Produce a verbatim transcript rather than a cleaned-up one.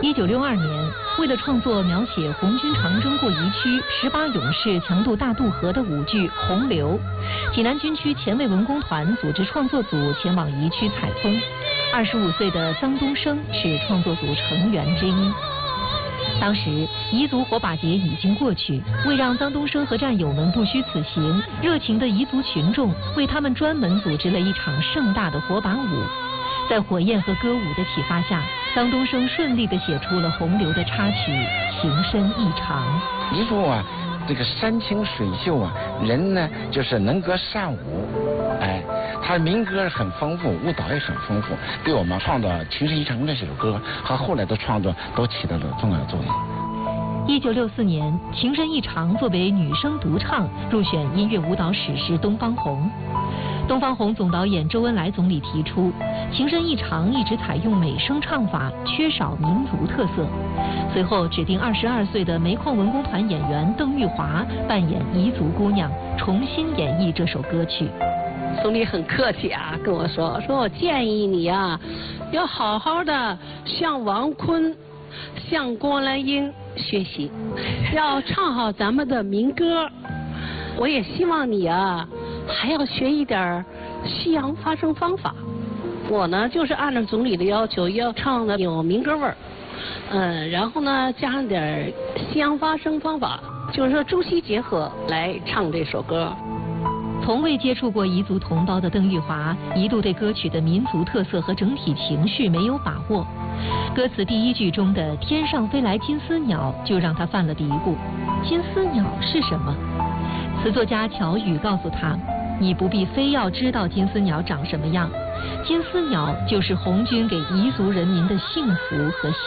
一九六二年，为了创作描写红军长征过宜区十八勇士强渡大渡河的舞剧《洪流》，济南军区前卫文工团组织创作组前往宜区采风。二十五岁的臧东升是创作组成员之一。当时彝族火把节已经过去，为让臧东升和战友们不虚此行，热情的彝族群众为他们专门组织了一场盛大的火把舞。在火焰和歌舞的启发下，臧东升顺利地写出了《洪流》的插曲《情深意长》。 彝族啊，这个山清水秀啊，人呢就是能歌善舞，哎，他的民歌很丰富，舞蹈也很丰富，对我们创作《情深意长》这首歌和后来的创作都起到了重要作用。 一九六四年，《情深意长》作为女声独唱入选音乐舞蹈史诗《东方红》。东方红总导演周恩来总理提出，《情深意长》一直采用美声唱法，缺少民族特色。随后指定二十二岁的煤矿文工团演员邓玉华扮演彝族姑娘，重新演绎这首歌曲。 总理很客气啊，跟我说，说我建议你啊，要好好的向王坤、向郭兰英学习，要唱好咱们的民歌。我也希望你啊，还要学一点西洋发声方法。我呢，就是按照总理的要求，要唱的有民歌味儿，嗯，然后呢，加上点西洋发声方法，就是说中西结合来唱这首歌。 从未接触过彝族同胞的邓玉华，一度对歌曲的民族特色和整体情绪没有把握。歌词第一句中的“天上飞来金丝鸟”就让他犯了嘀咕：金丝鸟是什么？词作家乔宇告诉他，你不必非要知道金丝鸟长什么样，金丝鸟就是红军给彝族人民的幸福和希